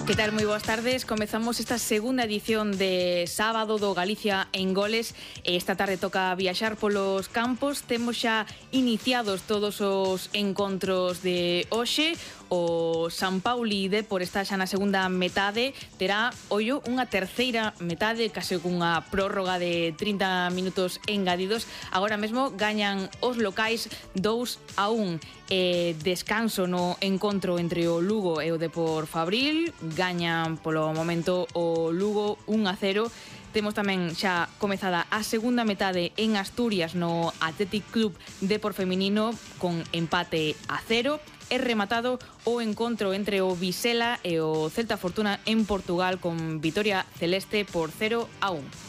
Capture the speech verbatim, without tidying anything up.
Que tal? Moi boas tardes. Comezamos esta segunda edición de sábado do Galicia en Goles. Esta tarde toca viaxar polos campos. Temos xa iniciados todos os encontros de hoxe. O San Pauli de por está xa na segunda metade. Terá, ollo, unha terceira metade, case cunha prórroga de trinta minutos engadidos. Agora mesmo gañan os locais dous a un. Eh, descanso no encontro entre o Lugo e o Depor Fabril. Gañan polo momento o Lugo un a cero. Temos tamén xa comezada a segunda metade en Asturias no Athletic Club Depor Feminino con empate a cero. É rematado o encontro entre o Vizela e o Celta Fortuna en Portugal con vitoria celeste por cero a un.